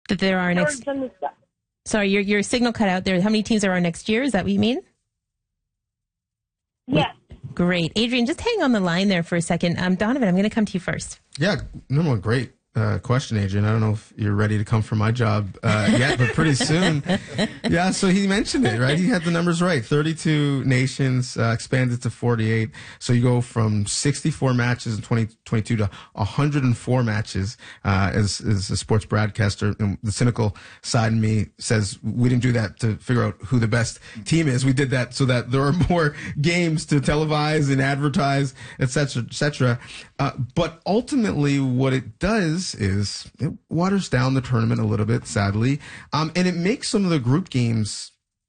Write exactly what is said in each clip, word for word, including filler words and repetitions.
That there are next... Sorry, your your signal cut out there. How many teams there are next year? Is that what you mean? Yes. Great. Adrian, just hang on the line there for a second. Um, Donovan, I'm going to come to you first. Yeah, no, great. Uh, question, Adrian. I don't know if you're ready to come for my job uh, yet, but pretty soon. Yeah, so he mentioned it, right? He had the numbers right. thirty-two nations, uh, expanded to forty-eight. So you go from sixty-four matches in twenty twenty-two to one hundred four matches uh, as, as a sports broadcaster. And the cynical side of me says we didn't do that to figure out who the best team is. We did that so that there are more games to televise and advertise, et cetera, et cetera. Uh, but ultimately, what it does is it waters down the tournament a little bit, sadly, um, and it makes some of the group games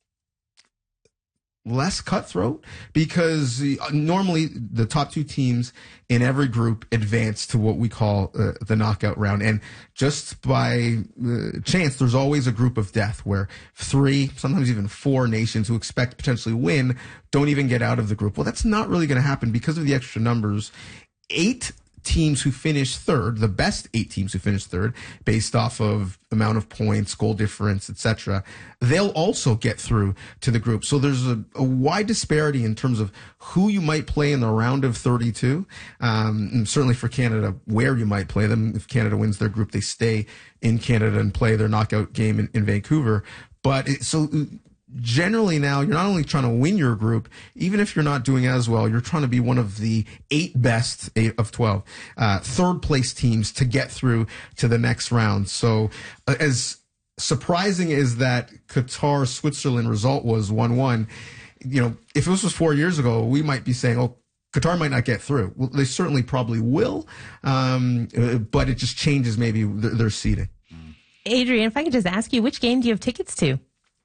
less cutthroat because uh, normally the top two teams in every group advance to what we call uh, the knockout round. And just by uh, chance, there's always a group of death where three, sometimes even four nations who expect to potentially win don't even get out of the group. Well, that's not really going to happen because of the extra numbers. Eight teams who finish third, the best eight teams who finish third, based off of amount of points, goal difference, et cetera, they'll also get through to the group. So there's a, a wide disparity in terms of who you might play in the round of thirty-two. Um, and certainly for Canada, where you might play them. If Canada wins their group, they stay in Canada and play their knockout game in, in Vancouver. But it, so generally now, you're not only trying to win your group, even if you're not doing as well, you're trying to be one of the eight best, eight of twelve, uh, third place teams to get through to the next round. So uh, as surprising as that Qatar-Switzerland result was one one, you know, if this was four years ago, we might be saying, oh, Qatar might not get through. Well, they certainly probably will, um, but it just changes maybe their, their seeding. Adrian, if I could just ask you, which game do you have tickets to?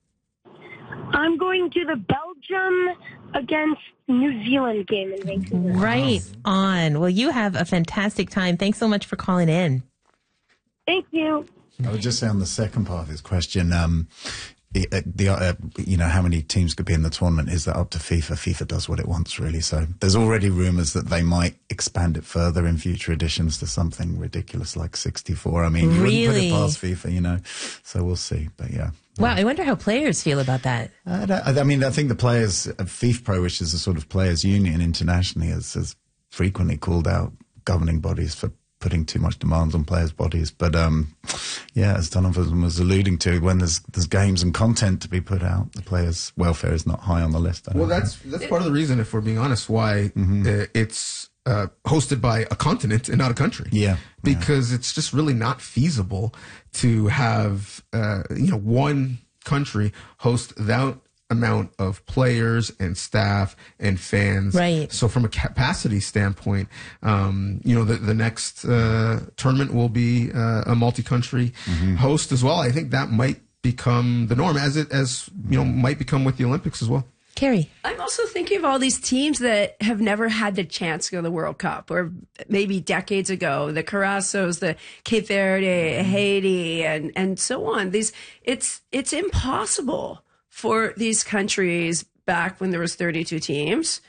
I'm going to the Belgium against New Zealand game in Vancouver. Right on. Well, you have a fantastic time. Thanks so much for calling in. Thank you. I would just say on the second part of his question, um, it, the uh, you know, how many teams could be in the tournament, is that up to FIFA? FIFA does what it wants, really. So there's already rumours that they might expand it further in future editions to something ridiculous like sixty-four. I mean, you really? wouldn't put it past FIFA, you know. So we'll see. But yeah. Wow, I wonder how players feel about that. I, don't, I mean, I think the players, FIFA, which is a sort of players' union internationally, has, has frequently called out governing bodies for putting too much demands on players' bodies. But um, yeah, as Donovan was alluding to, when there's there's games and content to be put out, the players' welfare is not high on the list. I well, that's think. that's part of the reason, if we're being honest, why mm-hmm. uh, it's uh, hosted by a continent and not a country. Yeah, because yeah. it's just really not feasible to have uh, you know one country host that amount of players and staff and fans. Right. So from a capacity standpoint, um, you know, the, the next uh, tournament will be uh, a multi-country mm-hmm. host as well. I think that might become the norm, as it as you know might become with the Olympics as well. Carrie. I'm also thinking of all these teams that have never had the chance to go to the World Cup, or maybe decades ago, the Curaçaos, the Cape Verde, Haiti, and, and so on. These, it's, it's impossible for these countries back when there was thirty-two teams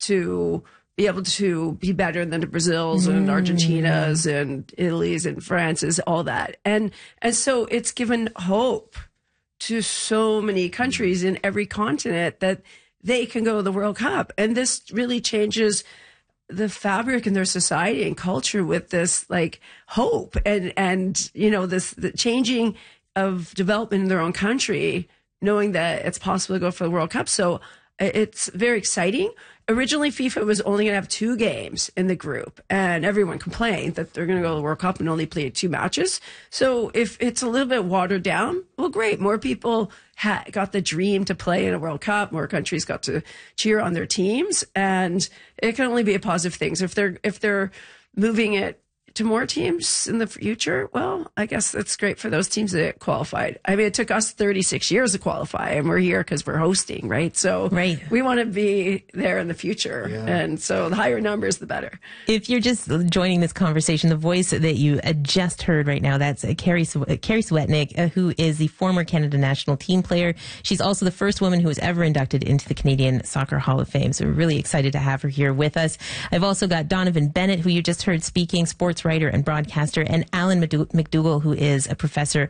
to be able to be better than the Brazils and Argentinas and Italy's and France's, all that. And, and so it's given hope to so many countries in every continent that they can go to the World Cup. And this really changes the fabric in their society and culture with this like hope and, and, you know, this, the changing of development in their own country, knowing that it's possible to go for the World Cup. So it's very exciting. Originally, FIFA was only going to have two games in the group, and everyone complained that they're going to go to the World Cup and only play two matches. So if it's a little bit watered down, well, great. More people ha- got the dream to play in a World Cup. More countries got to cheer on their teams, and it can only be a positive thing. So if they're if they're moving it to more teams in the future, well, I guess that's great for those teams that qualified. I mean, it took us thirty-six years to qualify, and we're here because we're hosting, right? So right. we want to be there in the future. Yeah. And so the higher numbers, the better. If you're just joining this conversation, the voice that you just heard right now, that's Carrie, Carrie Sweatnick, who is the former Canada national team player. She's also the first woman who was ever inducted into the Canadian Soccer Hall of Fame. So we're really excited to have her here with us. I've also got Donovan Bennett, who you just heard speaking, sports writer and broadcaster, and Alan McDougall, who is a professor